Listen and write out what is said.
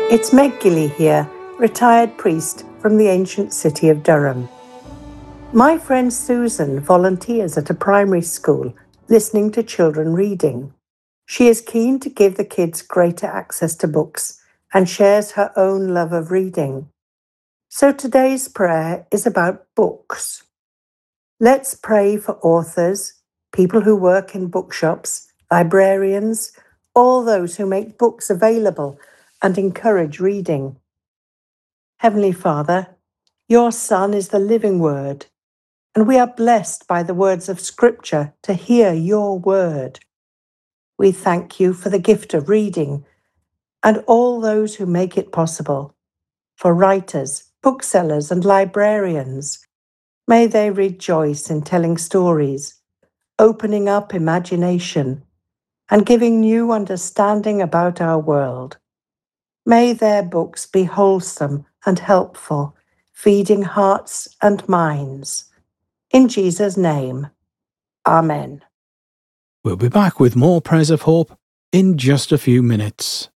It's Meg Gilly here, retired priest from the ancient city of Durham. My friend Susan volunteers at a primary school, listening to children reading. She is keen to give the kids greater access to books and shares her own love of reading. So today's prayer is about books. Let's pray for authors, people who work in bookshops, librarians, all those who make books available and encourage reading. Heavenly Father, your Son is the living Word, and we are blessed by the words of Scripture to hear your word. We thank you for the gift of reading and all those who make it possible. For writers, booksellers, and librarians, may they rejoice in telling stories, opening up imagination, and giving new understanding about our world. May their books be wholesome and helpful, feeding hearts and minds. In Jesus' name, Amen. We'll be back with more Prayers of Hope in just a few minutes.